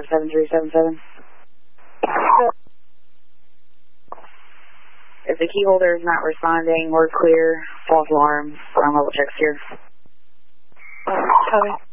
7377. If the key holder is not responding, we're clear. False alarm. Ground level checks here. Copy.